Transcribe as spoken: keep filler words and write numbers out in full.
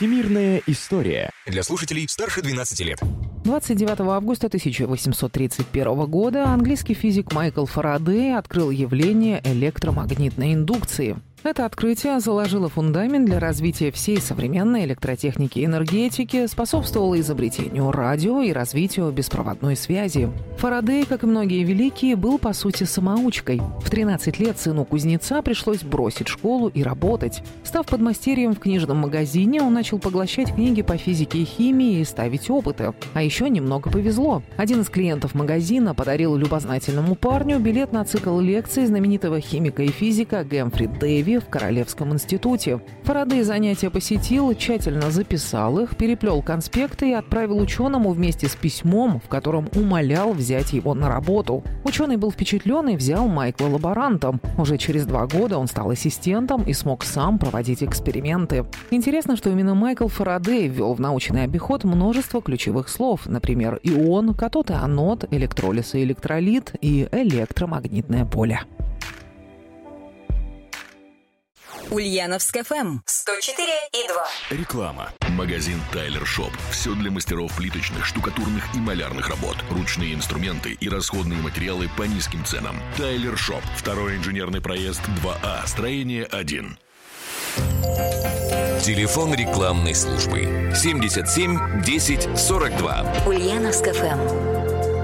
Всемирная история. Для слушателей старше двенадцати лет. двадцать девятого августа тысяча восемьсот тридцать первого года английский физик Майкл Фарадей открыл явление электромагнитной индукции. Это открытие заложило фундамент для развития всей современной электротехники и энергетики, способствовало изобретению радио и развитию беспроводной связи. Фарадей, как и многие великие, был по сути самоучкой. В тринадцать лет сыну кузнеца пришлось бросить школу и работать. Став подмастерьем в книжном магазине, он начал поглощать книги по физике и химии и ставить опыты. А еще немного повезло. Один из клиентов магазина подарил любознательному парню билет на цикл лекций знаменитого химика и физика Гэмфри Дэви в Королевском институте. Фарадей занятия посетил, тщательно записал их, переплел конспекты и отправил ученому вместе с письмом, в котором умолял взять его на работу. Ученый был впечатлен и взял Майкла лаборантом. Уже через два года он стал ассистентом и смог сам проводить эксперименты. Интересно, что именно Майкл Фарадей ввел в научный обиход множество ключевых слов, например, ион, катод и анод, электролиз и электролит и электромагнитное поле. Ульяновск эф эм сто четыре и два. Реклама. Магазин Тайлер Шоп. Все для мастеров плиточных, штукатурных и малярных работ. Ручные инструменты и расходные материалы по низким ценам. Тайлер Шоп. Второй инженерный проезд два А. Строение один. Телефон рекламной службы семьдесят семь десять сорок два. Ульяновск эф эм.